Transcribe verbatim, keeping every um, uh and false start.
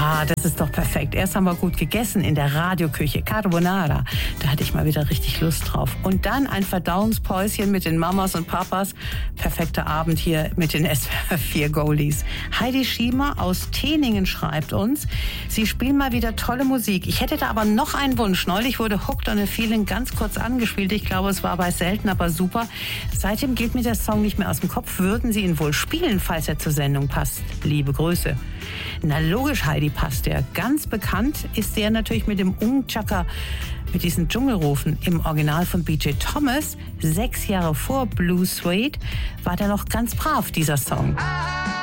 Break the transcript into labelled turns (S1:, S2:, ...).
S1: Ah, das ist doch perfekt. Erst haben wir gut gegessen in der Radioküche, Carbonara. Da hatte ich mal wieder richtig Lust drauf. Und dann ein Verdauungspäuschen mit den Mamas und Papas. Perfekter Abend hier mit den S W R vier Goldies. Heidi Schiemer aus Teningen schreibt uns, sie spielen mal wieder tolle Musik. Ich hätte da aber noch einen Wunsch. Neulich wurde Hooked on a Feeling ganz kurz angespielt. Ich glaube, es war bei selten, aber super. Seitdem geht mir der Song nicht mehr aus dem Kopf. Würden Sie ihn wohl spielen, falls er zur Sendung passt? Liebe Grüße. Na logisch, Heidi, passt der. Ganz bekannt ist der natürlich mit dem Umchaka, mit diesen Dschungelrufen im Original von B J Thomas. Sechs Jahre vor Blue Suede war der noch ganz brav, dieser Song.